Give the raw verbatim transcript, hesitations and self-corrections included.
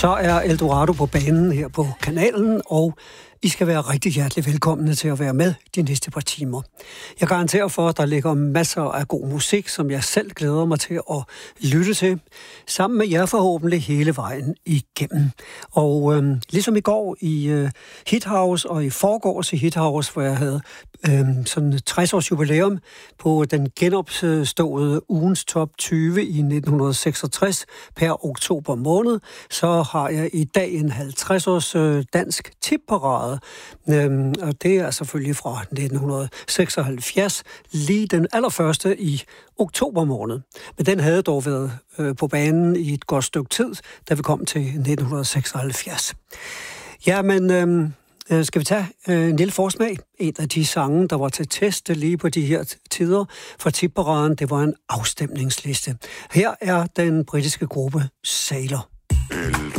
Så er Eldorado på banen her på kanalen, og I skal være rigtig hjertelig velkomne til at være med de næste par timer. Jeg garanterer for, at der ligger masser af god musik, som jeg selv glæder mig til at lytte til, sammen med jer forhåbentlig hele vejen igennem. Og øhm, ligesom i går i øh, Hithouse og i forgårs i Hithouse, hvor jeg havde øhm, sådan tres års jubilæum på den genopståede ugens top tyve i nitten seksogtres per oktober måned, så har jeg i dag en halvtreds års øh, dansk tipparade. Øhm, og det er selvfølgelig fra nitten seksoghalvfjerds, lige den allerførste i oktober måned. Men den havde dog været øh, på banen i et godt stykke tid, da vi kom til nitten seksoghalvfjerds. Ja, men øh, skal vi tage øh, en lille forsmag? En af de sange, der var til test lige på de her tider fra tipparaden, det var en afstemningsliste. Her er den britiske gruppe Sailor.